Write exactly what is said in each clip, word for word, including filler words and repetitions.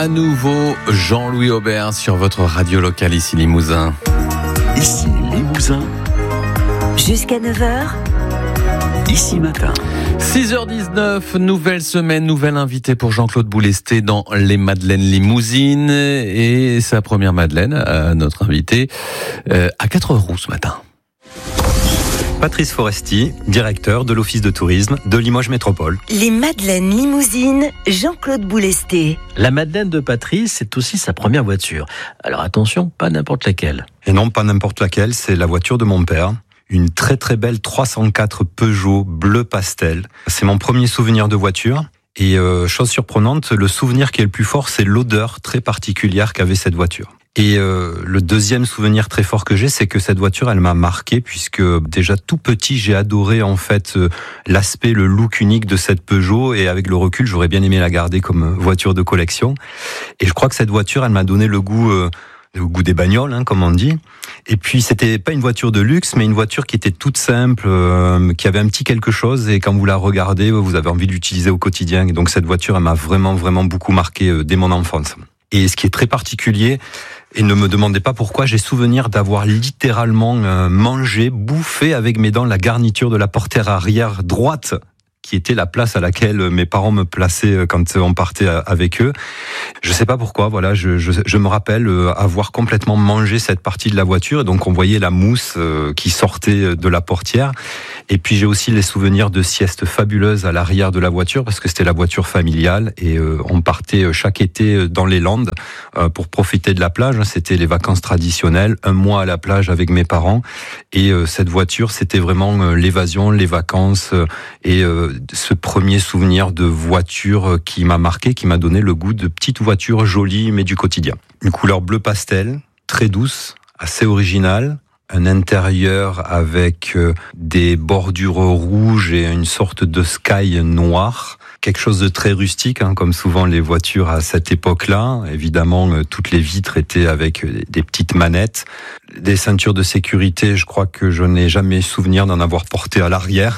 à nouveau Jean-Louis Aubert sur votre radio locale ici Limousin. Ici Limousin. Jusqu'à neuf heures. Ici Matin. six heures dix-neuf, nouvelle semaine, nouvelle invitée pour Jean-Claude Boulesté dans les Madeleines Limousines. Et sa première Madeleine, à notre invité, euh, à quatre roues ce matin. Patrice Foresti, directeur de l'Office de tourisme de Limoges Métropole. Les Madeleines Limousines, Jean-Claude Boulesté. La Madeleine de Patrice, c'est aussi sa première voiture. Alors attention, pas n'importe laquelle. Et non, pas n'importe laquelle, c'est la voiture de mon père. Une très très belle trois cent quatre Peugeot bleu pastel. C'est mon premier souvenir de voiture. Et euh, chose surprenante, le souvenir qui est le plus fort, c'est l'odeur très particulière qu'avait cette voiture. Et euh, le deuxième souvenir très fort que j'ai, c'est que cette voiture, elle m'a marqué puisque déjà tout petit, j'ai adoré en fait euh, l'aspect, le look unique de cette Peugeot. Et avec le recul, j'aurais bien aimé la garder comme voiture de collection. Et je crois que cette voiture, elle m'a donné le goût... Euh, au goût des bagnoles, hein, comme on dit. Et puis, c'était pas une voiture de luxe, mais une voiture qui était toute simple, euh, qui avait un petit quelque chose, et quand vous la regardez, vous avez envie de l'utiliser au quotidien. Et donc, cette voiture, elle m'a vraiment, vraiment beaucoup marqué euh, dès mon enfance. Et ce qui est très particulier, et ne me demandez pas pourquoi, j'ai souvenir d'avoir littéralement euh, mangé, bouffé avec mes dents la garniture de la portière arrière droite, qui était la place à laquelle mes parents me plaçaient quand on partait avec eux. Je sais pas pourquoi, voilà, je, je, je me rappelle avoir complètement mangé cette partie de la voiture, et donc on voyait la mousse qui sortait de la portière. Et puis j'ai aussi les souvenirs de siestes fabuleuses à l'arrière de la voiture, parce que c'était la voiture familiale, et on partait chaque été dans les Landes pour profiter de la plage. C'était les vacances traditionnelles, un mois à la plage avec mes parents, et cette voiture, c'était vraiment l'évasion, les vacances, et ce premier souvenir de voiture qui m'a marqué, qui m'a donné le goût de petite voiture jolie mais du quotidien. Une couleur bleu pastel, très douce, assez originale, un intérieur avec des bordures rouges et une sorte de sky noir. Quelque chose de très rustique, hein, comme souvent les voitures à cette époque-là. Évidemment, toutes les vitres étaient avec des petites manettes. Des ceintures de sécurité, je crois que je n'ai jamais souvenir d'en avoir porté à l'arrière.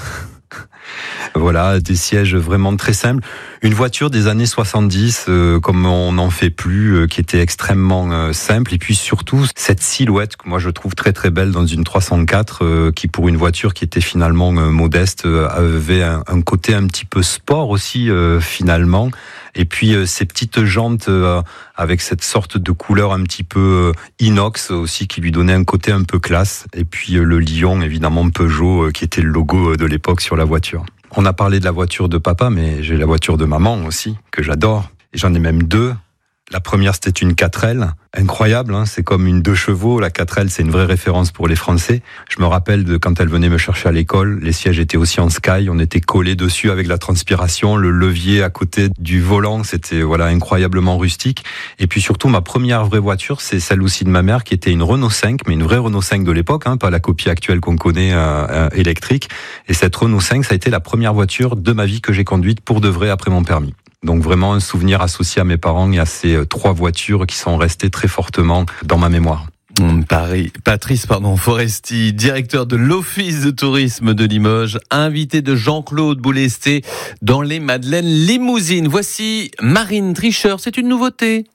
Voilà, des sièges vraiment très simples. Une voiture des années soixante-dix, euh, comme on n'en fait plus, euh, qui était extrêmement euh, simple. Et puis surtout, cette silhouette que moi je trouve très très belle dans une trois cent quatre, euh, qui pour une voiture qui était finalement euh, modeste, euh, avait un, un côté un petit peu sport aussi euh, finalement. Et puis euh, ces petites jantes euh, avec cette sorte de couleur un petit peu euh, inox aussi, qui lui donnait un côté un peu classe. Et puis euh, le lion, évidemment Peugeot, euh, qui était le logo de l'époque sur la voiture. On a parlé de la voiture de papa, mais j'ai la voiture de maman aussi, que j'adore. Et j'en ai même deux. La première, c'était une quatre L. Incroyable, hein, c'est comme une deux chevaux. La quatre L, c'est une vraie référence pour les Français. Je me rappelle de quand elle venait me chercher à l'école, les sièges étaient aussi en sky, on était collés dessus avec la transpiration, le levier à côté du volant, c'était voilà incroyablement rustique. Et puis surtout, ma première vraie voiture, c'est celle aussi de ma mère, qui était une Renault cinq, mais une vraie Renault cinq de l'époque, hein, pas la copie actuelle qu'on connaît euh, euh, électrique. Et cette Renault cinq, ça a été la première voiture de ma vie que j'ai conduite pour de vrai après mon permis. Donc vraiment un souvenir associé à mes parents et à ces trois voitures qui sont restées très fortement dans ma mémoire. Paris, Patrice pardon, Foresti, directeur de l'Office de tourisme de Limoges, invité de Jean-Claude Boulesté dans les Madeleines Limousines. Voici Marine Tricheur, c'est une nouveauté.